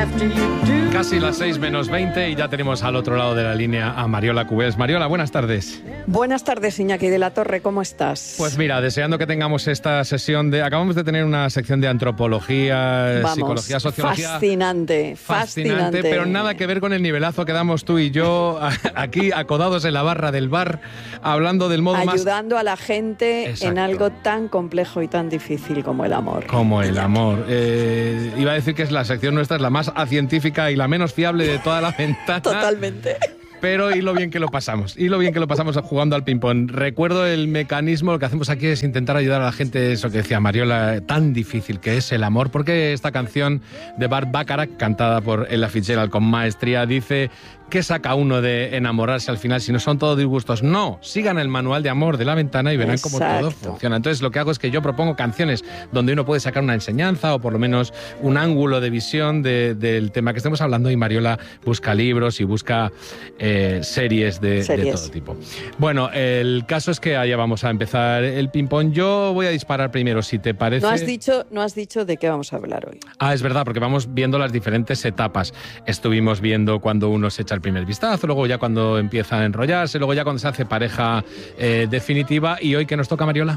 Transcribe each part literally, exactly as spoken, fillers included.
Casi las seis menos veinte y ya tenemos al otro lado de la línea a Mariola Cubels. Mariola, buenas tardes. Buenas tardes, Iñaki de la Torre, ¿cómo estás? Pues mira, deseando que tengamos esta sesión de... Acabamos de tener una sección de antropología, Vamos, psicología, sociología... Fascinante, fascinante, fascinante. Pero nada que ver con el nivelazo que damos tú y yo aquí acodados en la barra del bar, hablando del modo Ayudando más... Ayudando a la gente Exacto. en algo tan complejo y tan difícil como el amor. Como el amor. Eh, iba a decir que es la sección nuestra, es la más científica y la menos fiable de toda la ventana. Totalmente. Pero y lo bien que lo pasamos, y lo bien que lo pasamos jugando al ping-pong. Recuerdo el mecanismo, lo que hacemos aquí es intentar ayudar a la gente, eso que decía Mariola, tan difícil que es el amor, porque esta canción de Burt Bacharach, cantada por Ella Fitzgerald con maestría, dice... ¿Qué saca uno de enamorarse al final si no son todos disgustos? No, sigan el manual de amor de la ventana y verán Exacto. cómo todo funciona. Entonces lo que hago es que yo propongo canciones donde uno puede sacar una enseñanza o por lo menos un ángulo de visión de, del tema que estemos hablando, y Mariola busca libros y busca eh, series, de, series de todo tipo. Bueno, el caso es que allá vamos a empezar el ping-pong. Yo voy a disparar primero, si te parece. No has dicho, no has dicho de qué vamos a hablar hoy. Ah, es verdad, porque vamos viendo las diferentes etapas. Estuvimos viendo cuando uno se echa el primer vistazo, luego ya cuando empieza a enrollarse, luego ya cuando se hace pareja eh, definitiva, y hoy ¿qué nos toca, Mariola?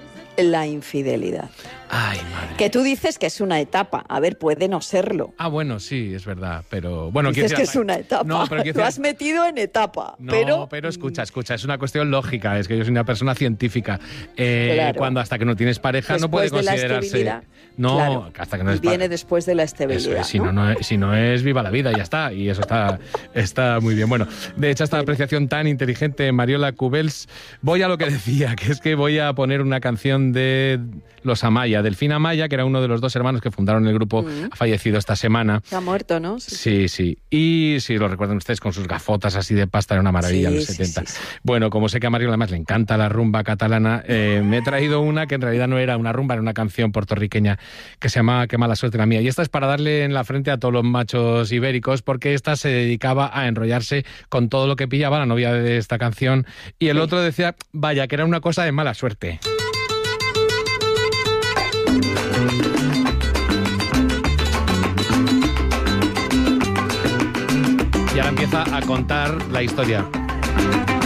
La infidelidad. Ay, madre. Que tú dices que es una etapa. A ver, puede no serlo. Ah, bueno, sí, es verdad, pero... bueno, dices decir, que es una etapa. No, pero lo has metido en etapa. No, pero... pero escucha, escucha, es una cuestión lógica, es que yo soy una persona científica. Eh, claro. Cuando hasta que no tienes pareja después no puede de considerarse... La no, claro. hasta que no es Viene pareja. después de la estabilidad. Es, si, ¿no? No, no es, si no es viva la vida, ya está, y eso está, está muy bien. Bueno, de hecho, esta apreciación tan inteligente, Mariola Cubels, voy a lo que decía, que es que voy a poner una canción de los Amaya, Delfín Amaya, que era uno de los dos hermanos que fundaron el grupo, mm. ha fallecido esta semana. Ha muerto, ¿no? Sí, sí, sí. Y si lo recuerdan ustedes, con sus gafotas así de pasta, era una maravilla en sí, los setenta. Sí, sí, sí. Bueno, como sé que a Mariola además le encanta la rumba catalana, eh, me he traído una que en realidad no era una rumba, era una canción puertorriqueña que se llama Qué mala suerte la mía. Y esta es para darle en la frente a todos los machos ibéricos, porque esta se dedicaba a enrollarse con todo lo que pillaba, la novia de esta canción. Y el sí. otro decía, vaya, que era una cosa de mala suerte. Y ahora empieza a contar la historia.